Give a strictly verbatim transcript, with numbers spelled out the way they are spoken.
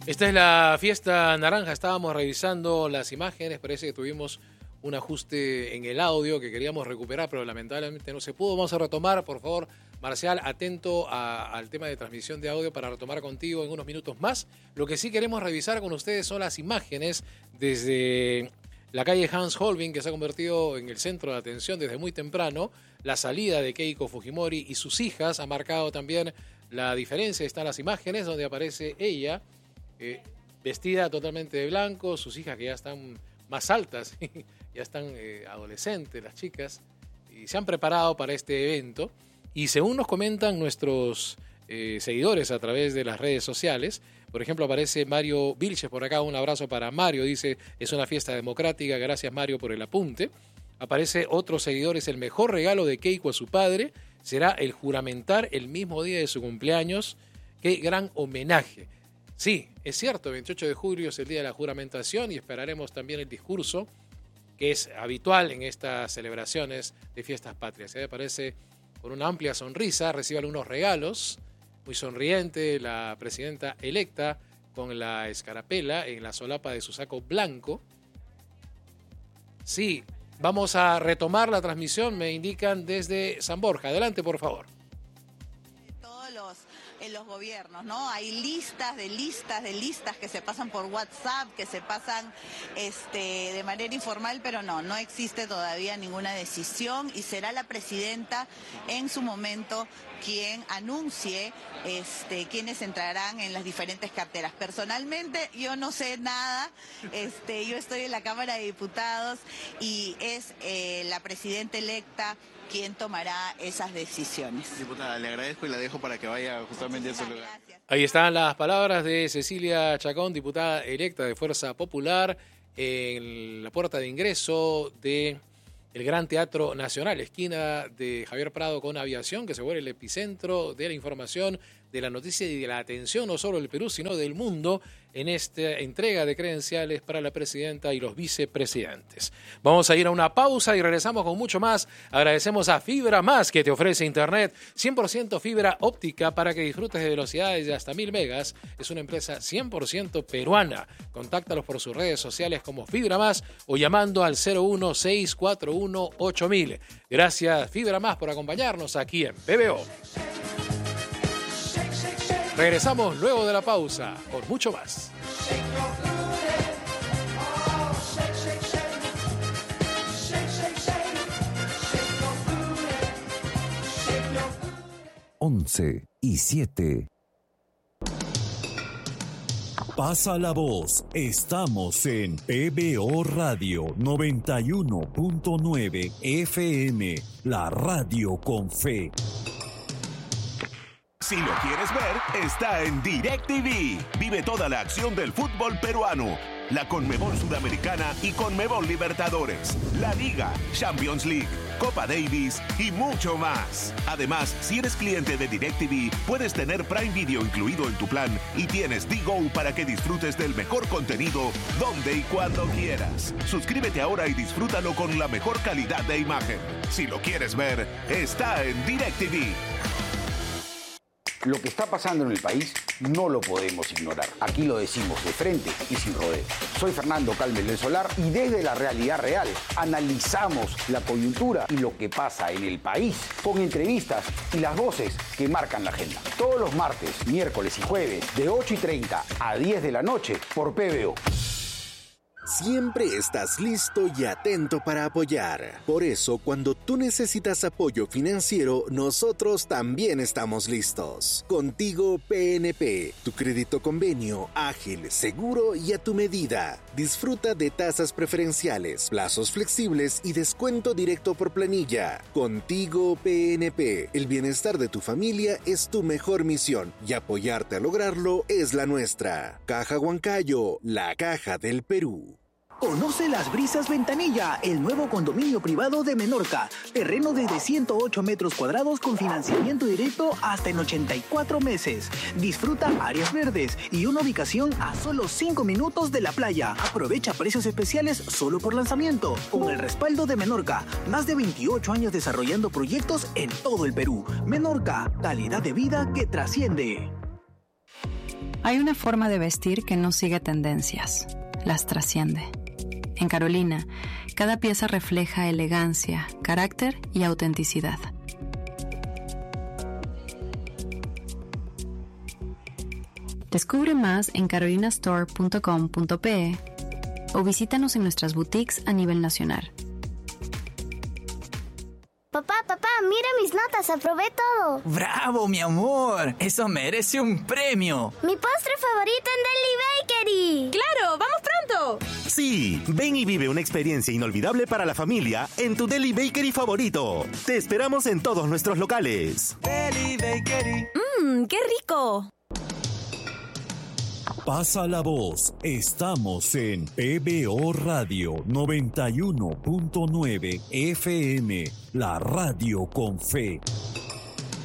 Esta es la fiesta naranja. Estábamos revisando las imágenes. Parece que tuvimos un ajuste en el audio que queríamos recuperar, pero lamentablemente no se pudo. Vamos a retomar, por favor, Marcial, atento a, al tema de transmisión de audio para retomar contigo en unos minutos más. Lo que sí queremos revisar con ustedes son las imágenes desde la calle Hans Holbein, que se ha convertido en el centro de atención desde muy temprano. La salida de Keiko Fujimori y sus hijas ha marcado también la diferencia. Están las imágenes donde aparece ella, eh, vestida totalmente de blanco, sus hijas que ya están más altas, ya están eh, adolescentes las chicas, y se han preparado para este evento. Y según nos comentan nuestros eh, seguidores a través de las redes sociales, por ejemplo, aparece Mario Vilches por acá, un abrazo para Mario, dice, es una fiesta democrática, gracias Mario por el apunte. Aparece otro seguidor, es el mejor regalo de Keiko a su padre, será el juramentar el mismo día de su cumpleaños, qué gran homenaje. Sí, es cierto, el veintiocho de julio es el día de la juramentación y esperaremos también el discurso que es habitual en estas celebraciones de fiestas patrias. ¿eh? Aparece con una amplia sonrisa, recibe algunos regalos, muy sonriente la presidenta electa con la escarapela en la solapa de su saco blanco. Sí, vamos a retomar la transmisión, me indican desde San Borja. Adelante, por favor. En los gobiernos, ¿no? Hay listas de listas de listas que se pasan por WhatsApp, que se pasan este, de manera informal, pero no, no existe todavía ninguna decisión y será la presidenta en su momento quien anuncie este, quiénes entrarán en las diferentes carteras. Personalmente yo no sé nada, este, yo estoy en la Cámara de Diputados y es eh, la presidenta electa quien tomará esas decisiones. Diputada, le agradezco y la dejo para que vaya justamente a ese lugar. Gracias. Ahí están las palabras de Cecilia Chacón, diputada electa de Fuerza Popular, en la puerta de ingreso de el Gran Teatro Nacional, esquina de Javier Prado con Aviación, que se vuelve el epicentro de la información, de la noticia y de la atención no solo del Perú, sino del mundo en esta entrega de credenciales para la presidenta y los vicepresidentes. Vamos a ir a una pausa y regresamos con mucho más. Agradecemos a Fibra Más, que te ofrece internet cien por ciento fibra óptica para que disfrutes de velocidades de hasta mil megas. Es una empresa cien por ciento peruana. Contáctalos por sus redes sociales como Fibra Más o llamando al cero uno seis cuatro uno ocho mil. Gracias Fibra Más por acompañarnos aquí en P B O. Regresamos luego de la pausa con mucho más. once y siete. Pasa la voz. Estamos en P B O Radio noventa y uno punto nueve F M, la radio con fe. Si lo quieres ver, está en DirecTV. Vive toda la acción del fútbol peruano, la Conmebol Sudamericana y Conmebol Libertadores, la Liga, Champions League, Copa Davis y mucho más. Además, si eres cliente de DirecTV, puedes tener Prime Video incluido en tu plan y tienes D-Go para que disfrutes del mejor contenido donde y cuando quieras. Suscríbete ahora y disfrútalo con la mejor calidad de imagen. Si lo quieres ver, está en DirecTV. Lo que está pasando en el país no lo podemos ignorar. Aquí lo decimos de frente y sin rodeos. Soy Fernando Calmes del Solar y desde la realidad real analizamos la coyuntura y lo que pasa en el país con entrevistas y las voces que marcan la agenda. Todos los martes, miércoles y jueves de ocho y treinta a diez de la noche por P B O. Siempre estás listo y atento para apoyar. Por eso, cuando tú necesitas apoyo financiero, nosotros también estamos listos. Contigo P N P, tu crédito convenio, ágil, seguro y a tu medida. Disfruta de tasas preferenciales, plazos flexibles y descuento directo por planilla. Contigo P N P, el bienestar de tu familia es tu mejor misión y apoyarte a lograrlo es la nuestra. Caja Huancayo, la caja del Perú. Conoce Las Brisas Ventanilla, el nuevo condominio privado de Menorca. Terreno desde ciento ocho metros cuadrados con financiamiento directo hasta en ochenta y cuatro meses. Disfruta áreas verdes y una ubicación a solo cinco minutos de la playa. Aprovecha precios especiales solo por lanzamiento. Con el respaldo de Menorca, más de veintiocho años desarrollando proyectos en todo el Perú. Menorca, calidad de vida que trasciende. Hay una forma de vestir que no sigue tendencias, las trasciende. En Carolina, cada pieza refleja elegancia, carácter y autenticidad. Descubre más en carolina store punto com punto pe o visítanos en nuestras boutiques a nivel nacional. Papá, papá, mira mis notas, aprobé todo. ¡Bravo, mi amor! ¡Eso merece un premio! ¡Mi postre favorito en Deli Bakery! ¡Claro! ¡Vamos pronto! Sí, ven y vive una experiencia inolvidable para la familia en tu Deli Bakery favorito. Te esperamos en todos nuestros locales. Deli Bakery. ¡Mmm, qué rico! Pasa la voz, estamos en P B O Radio noventa y uno punto nueve F M, la radio con fe.